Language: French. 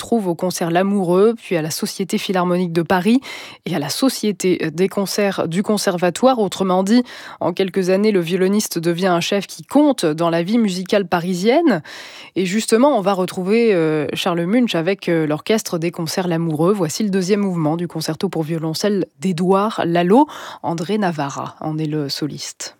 retrouve au concert L'Amoureux, puis à la Société Philharmonique de Paris et à la Société des concerts du Conservatoire. Autrement dit, en quelques années, le violoniste devient un chef qui compte dans la vie musicale parisienne. Et justement, on va retrouver Charles Munch avec l'orchestre des concerts L'Amoureux. Voici le deuxième mouvement du concerto pour violoncelle d'Édouard Lalo. André Navarra en est le soliste.